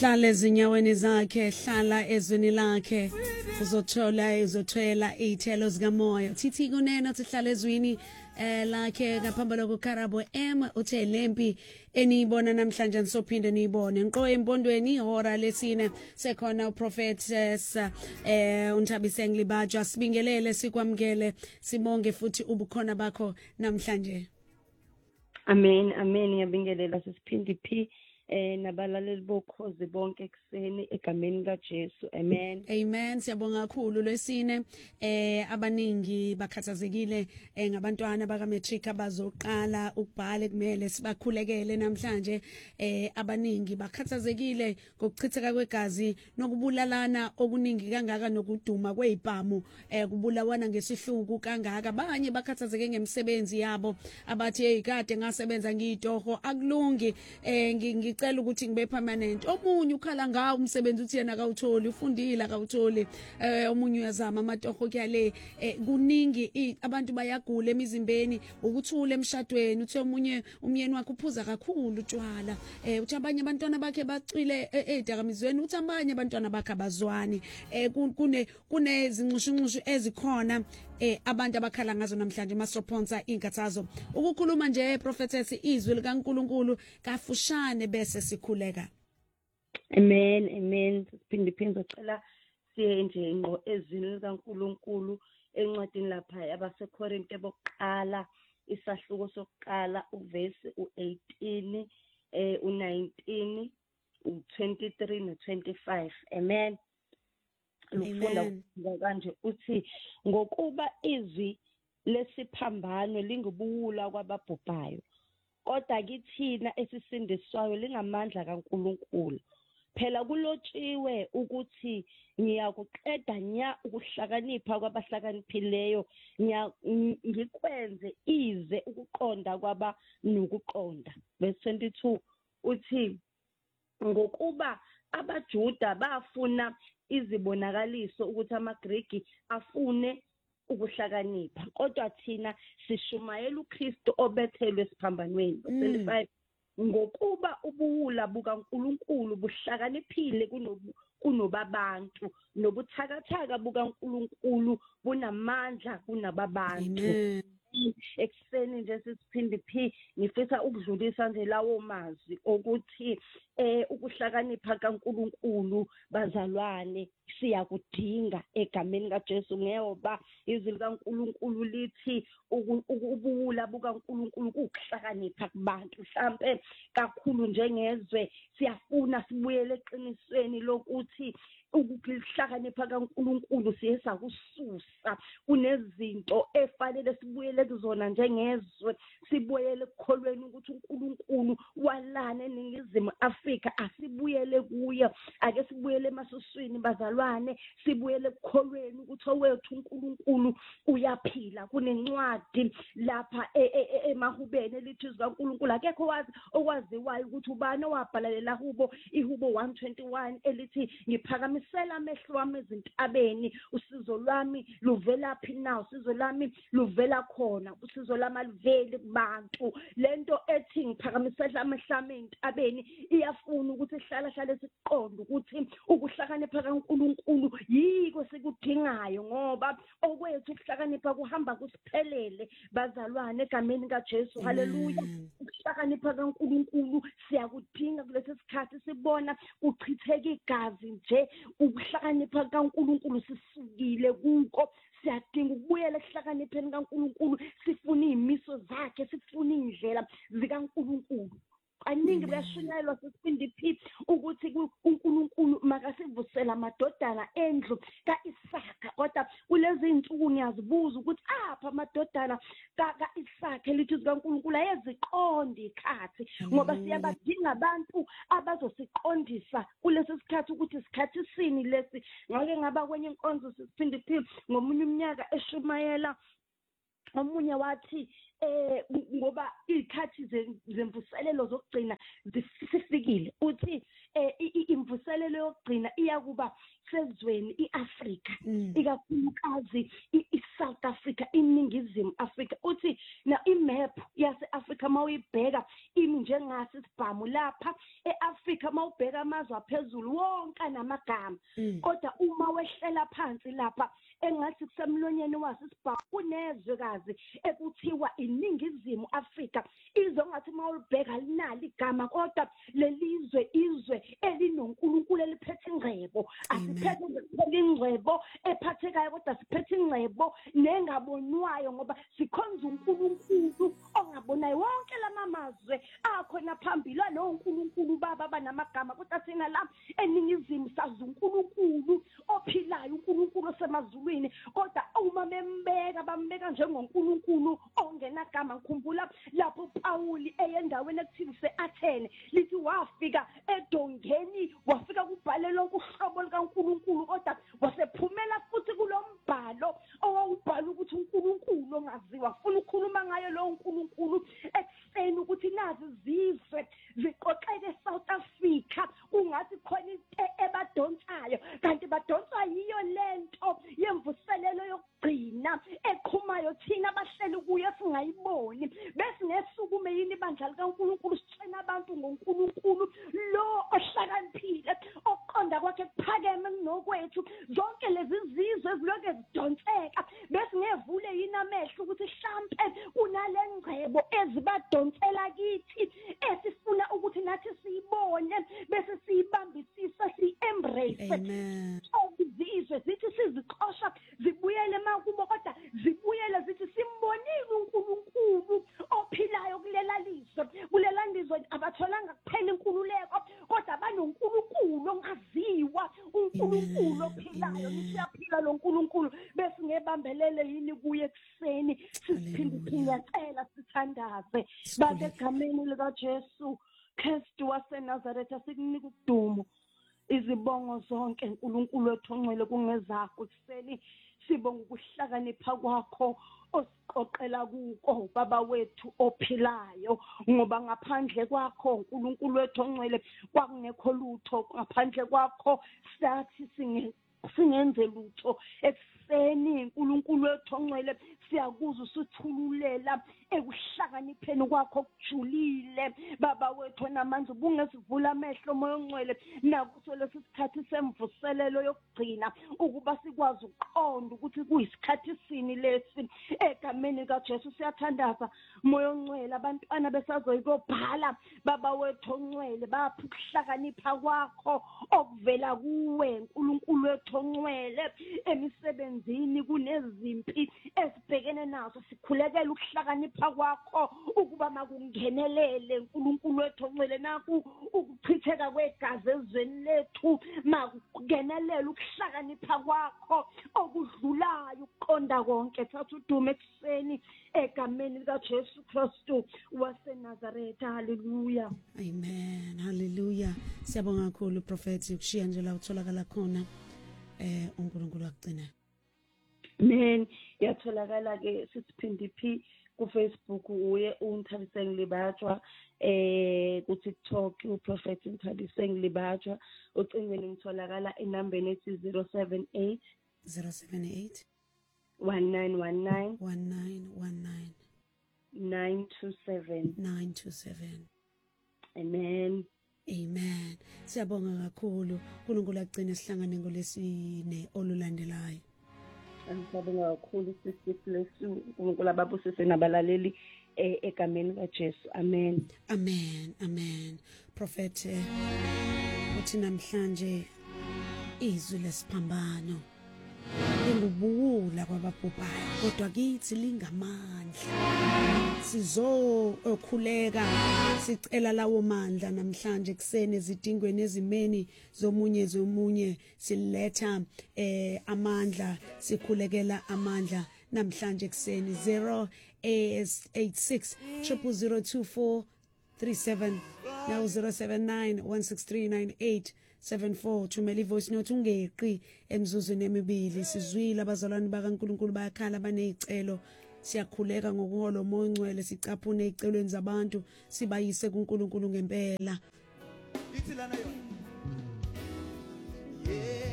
hlala ezinyaweni zakhe, hlala ezweni lakhe, uzothela iy'thelo zikamoya. Thithi kunena uthi hlala ezwini lakhe ngaphambi kokarabo uthe lempi eniyibona namhlanje nisophinde niyibone. Nqo empondweni ihora lesine sekhona uProphetess uNthabiseng Libajwa. Sibingelele, sikwamukele, sibonge futhi ubukhona bakho namhlanje. Amen, amen. Ngiyabingelela sisiphindi phi nabalaleli bokhozi bonke ekseni egameni kaJesu. Amen. Amen. Siyabonga kakhulu lesine abaningi bakhathazekile ngabantwana baka matric abazoqala ukubhala kumele sibakhulekele namhlanje. Abaningi bakhathazekile ngokuchitheka kwegazi nokubulalana okuningi kangaka nokuduma kwezibhamu kubulawana ngesihluku kangaka. Abanye bakhathazeke ngemisebenzi yabo abathi hey kade ngasebenza ngiyitoho akulungi ngicela ukuthi ngibe permanent. Omunye ukhala ngawo umsebenzi uthi yena akawutholi, ufundile akawutholi. Omunye uyazama amatoho kyale kuningi abantu bayagula emizimbeni, ukuthula emshadweni. Uthe omunye umyeni wakhe uphuza kakhulu utshwala. Uthi abanye abantwana bakhe bacwile edakamizweni, uthi abanye abantwana bakhe abazwani. Kunezinxushunxushu ezikhona abantu abakhala ngazo namhlanje masopronsa inkathazo. Ukukhuluma nje Prophetess izwi likaNkulunkulu kafushane bese sikhuleka. Amen, amen. Siphinde sicela siye nje ngqo ezwini likaNkulunkulu encwadini lapha abaseKorinte bokuqala isahluko sokuqala uvesi u18 u19 u23 no25. Amen. Lufunda kanje uthi ngokuba izwi lesiphambano lingubuwula kwababhubhayo, kodwa kithina esisindiswayo lingamandla kaNkulunkulu. Phela kulotshiwe ukuthi ngiyakuqeda nya ukuhlakanipha kwabahlakaniphileyo, ngikwenze ize ukuqonda kwaba nokuqonda. Verse 22 uthi ngokuba abaJuda bafuna izibonakaliso ukuthi amaGreki afune ukuhlakanipha, kodwa thina sishumayela uKristu obethelwe esiphambanweni. 25 ngokuba ubuwula bukaNkulunkulu buhlakaniphile kunobabantu, nobuthakathaka bukaNkulunkulu bunamandla kunababantu. Ekseni nje sisiphindi phi ngifisa ukudlulisa nje lawo mazwi ukuthi ukuhlakanipha kaNkulunkulu bazalwane siyakudinga egameni kaJesu, ngoba izwi likaNkulunkulu lithi ubuwula bukaNkulunkulu kuhlakanipha kubantu. Mhlambe kakhulu njengezwe siyafuna sibuyele eqinisweni lokuthi ukuhlakanipha kaNkulunkulu siyesa kususa kunezinto efanele sibuyele kuzona njengezwe, sibuyele ekukholweni ukuthi uNkulunkulu walana eNingizimu Afrika, asibuyele kuye. Ake sibuyele emasuswini bazalwane, sibuyele ekukholweni ukuthi owethu uNkulunkulu uyaphila. Kunencwadi lapha eMahubeni elithi izwi kaNkulunkulu akekho okwaziwayo ukuthi ubani owabhalalela ihubo 121 elithi ngiphakamisela amehlo wami ezintabeni, usizo lwami luvela phi na? Usizo lwami luvela khona, usizo lwami aluveli kubantu. Lento ethi ngiphakamisela amehlo wami ezintabeni iyafuna ukuthi sihlala siqonde ukuthi ukuhlakanipha kaNkulunkulu yiko sikudingayo, ngoba okwethu ukuhlakanipha kuhamba kusiphelele bazalwane egameni kaJesu. Haleluya. Ukuhlakanipha kaNkulunkulu siyakudinga kulesi sikhathi, sibona uchitheka igazi nje. Ukuhlakanipha kaNkulunkulu sisukile kuko, siyadinga ukubuyela ekuhlakanipheni kaNkulunkulu, sifuna izimiso zakhe, sifuna indlela zikaNkulunkulu. Kaningi bayashunyayelwa sisiphindi phi ukuthi uNkulunkulu makasivusela amadodana endlu kaIsaka, kodwa kulezi insuku ngiyazibuza ukuthi apha amadodana kaIsaka lithi kaNkulunkulu ayeziqonda ikhathi, ngoba siyabadinga abantu abazosiqondisa kulesi sikhathi ukuthi isikhathi sini lesi. Ngake ngaba kwenye inkonzo sisiphindi phi ngomunye umnyaka eshumayela, omunye wathi ngoba ikhathi zemvuselelo zokugcina zisifikile, uthi imvuselelo yokugcina iyakuba sezweni iAfrika ikakhulukazi iSouth Africa iningizimu Afrika uthi na imap yaseAfrika mawuyibheka imi njengasi sibhamu lapha eAfrika mawubheka amazwe aphezulu wonke namagama kodwa uma wehlela phansi lapha engathi kusemlonyeni wasisibhamu kunezwekazi ekuthiwa iningizimu Afrika izongathi mawulibheka linali igama kodwa lelizwe izwe elinonkulunkulu eliphethe ingcebo asiphethe ingcebo ephathekayo kodwa siphethe ingcebo nengabonwayo ngoba sikhonza uNkulunkulu ongabonayo wonke lamazwe akhona phambili noNkulunkulu baba banamagama kodwa sina la eningizimu sazi uNkulunkulu ophilayo uNkulunkulu osemazulwini kodwa uma bembeka bambeka njengoNkulunkulu ongenagama ngikhumbula lapho Pawuli eyendaweni ekuthiwa seAthene lithi wafika edongeni wafika kubhalelo kuhlobo likaNkulunkulu kodwa wasephumela futhi kulombhalo owawubhala ukuthi uNkulunkulu ongaziwa ufuna ukukhuluma ngayo lo uNkulunkulu ekseni ukuthi nazi zizwe ziqoqeke eSouth Africa kungathi khona into ebadonsayo kanti badonswa yiyo lento yemvuselelo yokugcina eqhumayo thina abahleli kuyo singayiboni bese ngesukume yini ibandla likaNkulunkulu sithena abantu ngoNkulunkulu lo ohlakaniphile oqonda kwakhe kuphakeme kunokwethu zonke lezi zizwe eziloke zidonseka bese ngevule yini amehlo ukuthi mhlambe kunalengcebo ezibadonsela kithi esifuna ukuthi nathi siyibone bese siyibambisisa siembrace izizwe zithi sizixosha zibuyele makubo kodwa zibuyele zithi simbonile uNkulunkulu ophilayo kulela lizwe abatholanga kuphela inkululeko kodwa banoNkulunkulu ongaziwa uNkulunkulu ophilayo nisiyaphila lo nkulunkulu bese ngebambelele yini kuye ekseni siphinde ngiyacela sithandaze base egameni lika Jesu Kristu waseNazaretha sikunika ukudumo izibongo zonke uNkulunkulu wethu ongcwele kungezakho kuseni sibonga ukuhlakanipha kwakho osiqoqela kuko baba wethu ophilayo ngoba ngaphandle kwakho uNkulunkulu wethu ongcwele kwakungekho lutho ngaphandle kwakho sathi singenze lutho ekseni uNkulunkulu wethu ongcwele siyakuza usithululela ekuhlakanipheni kwakho kujulile baba wethu namanje ubungesivula amehlo moya ongcwele nakuso lesikhathi semvuselelo yokugcina ukuba sikwazi ukuqonda ukuthi kuyisikhathi sini lesi egameni kaJesu siyathandaza moya ongcwele abantwana besazoyikobhala baba wethu ongcwele bapha ukuhlakanipha kwakho okuvela kuwe uNkulunkulu wethu ongcwele emisebenzini kunezimpi esibhekene nazo sikhulekela ukuhlakanipha kwakho ukuba makungenelele uNkulunkulu wethu ongcwele naku ukuchitheka kwegazi ezweni lethu makungenelele ukuhlakanipha kwakho okudlulayo ukuqonda konke thatha udumo ekseni egameni likaJesu Kristu waseNazaretha haleluya amen haleluya siyabonga kakhulu prophet ukushiya nje la utholakala khona uNkulunkulu akugcina amen yatholakala ke siphinde phi ku Facebook uye uNthabiseng Libajwa ku TikTok uProphet Nthabiseng Libajwa ucingweni ngitholakala enambeni ethi 078 1919 927 amen siyabonga kakhulu uNkulunkulu agcine sihlangane ngolesine olulandelayo Ngiyabonga kakhulu sisi bless uNkulunkulu ababusise nabalaleli egameni kaJesu amen prophet uthi namhlanje izwi lesiphambano lingubuwula kwababhubhayo kodwa kithi lingamandla sizokhuleka sicela lawo mandla namhlanje kusene izidingweni ezimeni zomunye siletha amandla sikhulekela amandla namhlanje kuseni 086 0002437 now 07916398874 thumela voice note ungeqi emzuzweni emibili sizwile abazalwane bakaNkulunkulu bayakhala banezicelo siyakhuleka ngokuholo moya ongcwele sicaphune ezicelweni zabantu sibayise kuNkulunkulu ngempela ithi lana yona Yeah.